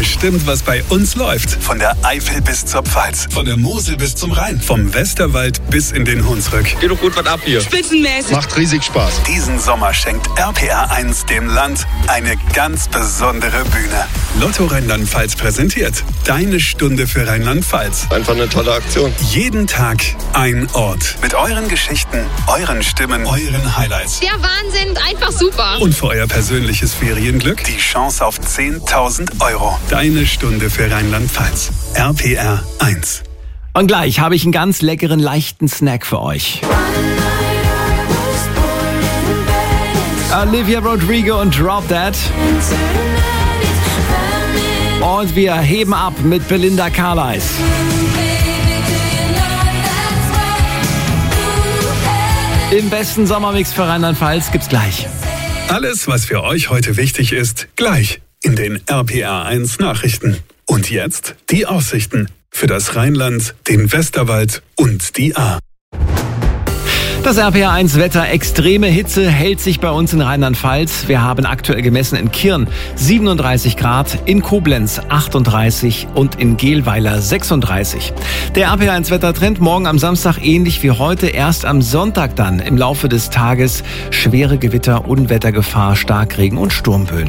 bestimmt, was bei uns läuft. Von der Eifel bis zur Pfalz, von der Mosel bis zum Rhein, vom Westerwald bis in den Hunsrück. Geht doch gut was ab hier. Spitzenmäßig. Macht riesig Spaß. Diesen Sommer schenkt RPR1 dem Land eine ganz besondere Bühne. Lotto Rheinland-Pfalz präsentiert Deine Stunde für Rheinland-Pfalz. Einfach eine tolle Aktion. Jeden Tag ein Ort. Mit euren Geschichten, euren Stimmen, euren Highlights. Der Wahnsinn, einfach super. Und für euer persönliches Ferienglück die Chance auf 10.000 Euro. Deine Stunde für Rheinland-Pfalz. RPR1. Und gleich habe ich einen ganz leckeren, leichten Snack für euch. Olivia Rodrigo und Drop That. Und wir heben ab mit Belinda Carlisle. Im besten Sommermix für Rheinland-Pfalz gibt's gleich. Alles, was für euch heute wichtig ist, gleich in den RPR1 Nachrichten. Und jetzt die Aussichten für das Rheinland, den Westerwald und die Ahr. Das RPR1 Wetter, extreme Hitze hält sich bei uns in Rheinland-Pfalz. Wir haben aktuell gemessen in Kirn 37 Grad, in Koblenz 38 und in Gehlweiler 36. Der RPR1 Wettertrend morgen am Samstag ähnlich wie heute, erst am Sonntag dann im Laufe des Tages schwere Gewitter, Unwettergefahr, Starkregen und Sturmböen.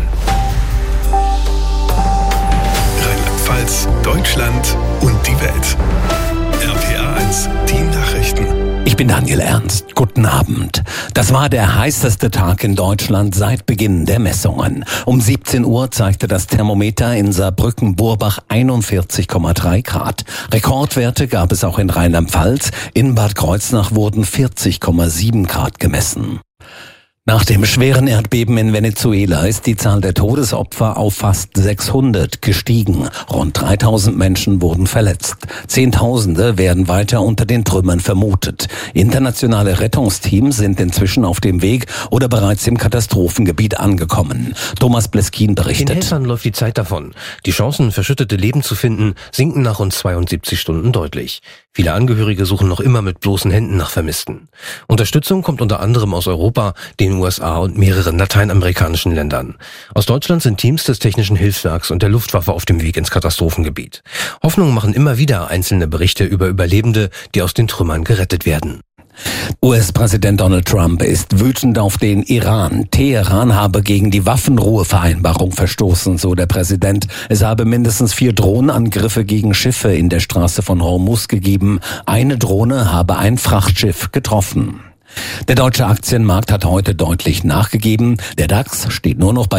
Rheinland-Pfalz, Deutschland und die Welt. RPR1, die Nachrichten. Ich bin Daniel Ernst. Guten Abend. Das war der heißeste Tag in Deutschland seit Beginn der Messungen. Um 17 Uhr zeigte das Thermometer in Saarbrücken-Burbach 41,3 Grad. Rekordwerte gab es auch in Rheinland-Pfalz. In Bad Kreuznach wurden 40,7 Grad gemessen. Nach dem schweren Erdbeben in Venezuela ist die Zahl der Todesopfer auf fast 600 gestiegen. Rund 3000 Menschen wurden verletzt. Zehntausende werden weiter unter den Trümmern vermutet. Internationale Rettungsteams sind inzwischen auf dem Weg oder bereits im Katastrophengebiet angekommen. Thomas Bleskin berichtet. Den Helfern läuft die Zeit davon. Die Chancen, verschüttete Leben zu finden, sinken nach rund 72 Stunden deutlich. Viele Angehörige suchen noch immer mit bloßen Händen nach Vermissten. Unterstützung kommt unter anderem aus Europa, den USA und mehreren lateinamerikanischen Ländern. Aus Deutschland sind Teams des Technischen Hilfswerks und der Luftwaffe auf dem Weg ins Katastrophengebiet. Hoffnung machen immer wieder einzelne Berichte über Überlebende, die aus den Trümmern gerettet werden. US-Präsident Donald Trump ist wütend auf den Iran. Teheran habe gegen die Waffenruhevereinbarung verstoßen, so der Präsident. Es habe mindestens 4 Drohnenangriffe gegen Schiffe in der Straße von Hormuz gegeben. Eine Drohne habe ein Frachtschiff getroffen. Der deutsche Aktienmarkt hat heute deutlich nachgegeben. Der DAX steht nur noch bei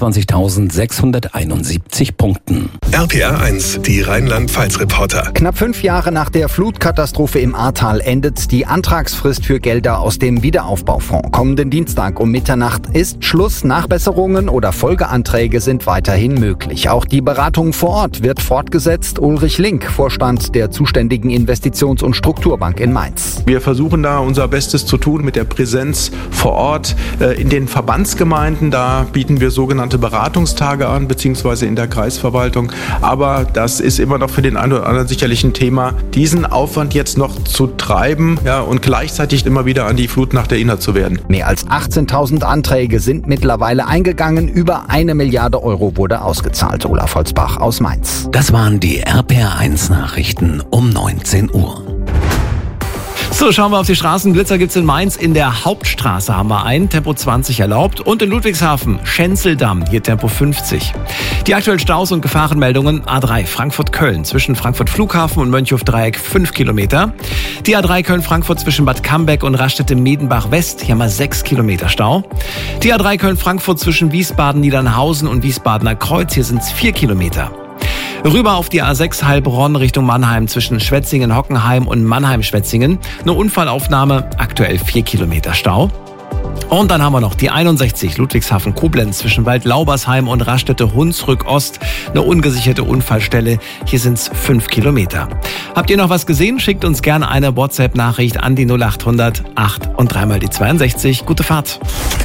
24.671 Punkten. RPR1, die Rheinland-Pfalz-Reporter. Knapp 5 Jahre nach der Flutkatastrophe im Ahrtal endet die Antragsfrist für Gelder aus dem Wiederaufbaufonds. Kommenden Dienstag um Mitternacht ist Schluss. Nachbesserungen oder Folgeanträge sind weiterhin möglich. Auch die Beratung vor Ort wird fortgesetzt. Ulrich Link, Vorstand der zuständigen Investitions- und Strukturbank in Mainz. Wir versuchen da unser Bestes zu tun mit der Präsenz vor Ort in den Verbandsgemeinden. Da bieten wir sogenannte Beratungstage an, beziehungsweise in der Kreisverwaltung. Aber das ist immer noch für den einen oder anderen sicherlich ein Thema, diesen Aufwand jetzt noch zu treiben, und gleichzeitig immer wieder an die Flutnacht erinnert zu werden. Mehr als 18.000 Anträge sind mittlerweile eingegangen. Über 1 Milliarde Euro wurde ausgezahlt. Olaf Holzbach aus Mainz. Das waren die RPR1 Nachrichten um 19 Uhr. So, schauen wir auf die Straßen. Blitzer gibt's in Mainz. In der Hauptstraße haben wir einen, Tempo 20 erlaubt. Und in Ludwigshafen, Schenzeldamm, hier Tempo 50. Die aktuellen Staus und Gefahrenmeldungen: A3 Frankfurt-Köln zwischen Frankfurt Flughafen und Mönchhof-Dreieck 5 Kilometer. Die A3 Köln-Frankfurt zwischen Bad Cambeck und Raststätte-Medenbach-West, hier mal 6 Kilometer Stau. Die A3 Köln-Frankfurt zwischen Wiesbaden-Niedernhausen und Wiesbadener Kreuz, hier sind's 4 Kilometer. Rüber auf die A6 Heilbronn Richtung Mannheim zwischen Schwetzingen-Hockenheim und Mannheim-Schwetzingen. Eine Unfallaufnahme, aktuell 4 Kilometer Stau. Und dann haben wir noch die 61 Ludwigshafen-Koblenz zwischen Waldlaubersheim und Raststätte-Hunsrück-Ost. Eine ungesicherte Unfallstelle. Hier sind's 5 Kilometer. Habt ihr noch was gesehen? Schickt uns gerne eine WhatsApp-Nachricht an die 0800 8 und 3 mal die 62. Gute Fahrt.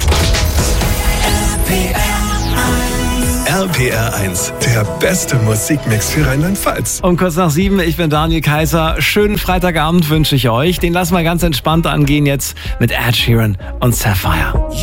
RPR1, der beste Musikmix für Rheinland-Pfalz. Um kurz nach 7, ich bin Daniel Kaiser. Schönen Freitagabend wünsche ich euch. Den lassen wir ganz entspannt angehen jetzt mit Ed Sheeran und Sapphire.